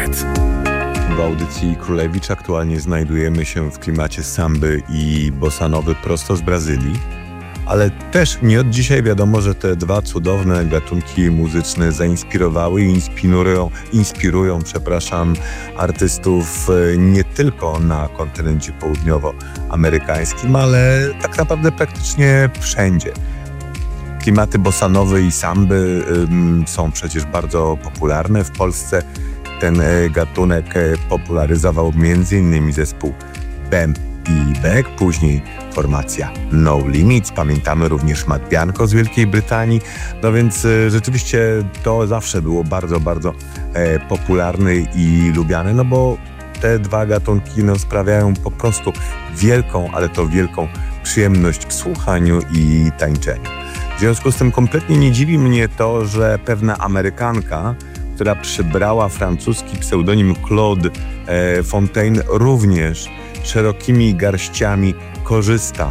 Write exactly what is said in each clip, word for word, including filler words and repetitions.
kret. W audycji Królewicz aktualnie znajdujemy się w klimacie samby i bossanowy prosto z Brazylii, ale też nie od dzisiaj wiadomo, że te dwa cudowne gatunki muzyczne zainspirowały i inspirują, inspirują przepraszam, artystów nie tylko na kontynencie południowoamerykańskim, ale tak naprawdę praktycznie wszędzie. Klimaty bossanowe i samby ym, są przecież bardzo popularne. W Polsce ten gatunek popularyzował między innymi zespół Bem i Beck, później formacja No Limits. Pamiętamy również Matt Bianco z Wielkiej Brytanii. No więc e, rzeczywiście to zawsze było bardzo, bardzo e, popularne i lubiane, no bo te dwa gatunki no, sprawiają po prostu wielką, ale to wielką przyjemność w słuchaniu i tańczeniu. W związku z tym kompletnie nie dziwi mnie to, że pewna Amerykanka, która przybrała francuski pseudonim Claude e, Fontaine, również szerokimi garściami korzysta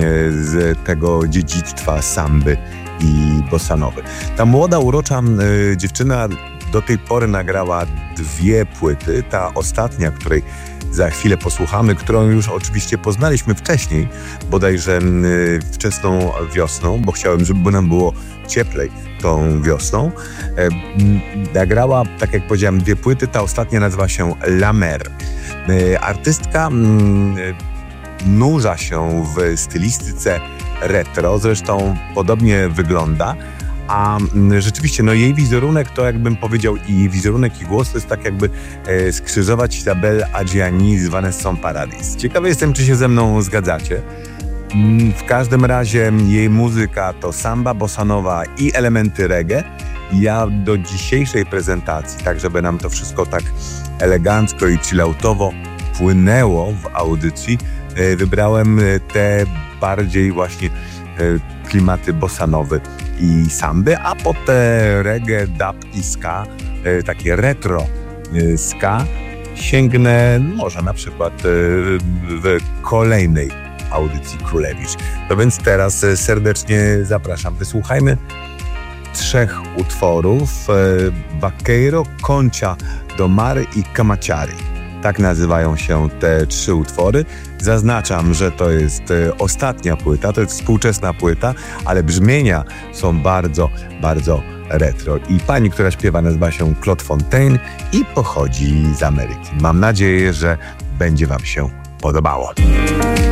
z tego dziedzictwa samby i bossanowy. Ta młoda, urocza y, dziewczyna do tej pory nagrała dwie płyty. Ta ostatnia, której za chwilę posłuchamy, którą już oczywiście poznaliśmy wcześniej, bodajże y, wczesną wiosną, bo chciałem, żeby nam było cieplej tą wiosną. E, nagrała, tak jak powiedziałem, dwie płyty. Ta ostatnia nazywa się La Mer. E, artystka y, nurza się w stylistyce retro, zresztą podobnie wygląda, a rzeczywiście no jej wizerunek to, jakbym powiedział, i wizerunek i głos to jest tak jakby e, skrzyżować Isabelle Adjani z Vanessą Paradis. Ciekawy jestem, czy się ze mną zgadzacie. W każdym razie jej muzyka to samba, bossanowa i elementy reggae. Ja do dzisiejszej prezentacji, tak żeby nam to wszystko tak elegancko i chilloutowo płynęło w audycji, wybrałem te bardziej właśnie klimaty bossanowe i samby, a po te reggae, dub i ska, takie retro ska, sięgnę może na przykład w kolejnej audycji Królewicz. No więc teraz serdecznie zapraszam. Wysłuchajmy trzech utworów: Vaqueiro, Concha do Mar i Camaciari. Tak nazywają się te trzy utwory. Zaznaczam, że to jest ostatnia płyta, to jest współczesna płyta, ale brzmienia są bardzo, bardzo retro. I pani, która śpiewa, nazywa się Claude Fontaine i pochodzi z Ameryki. Mam nadzieję, że będzie wam się podobało.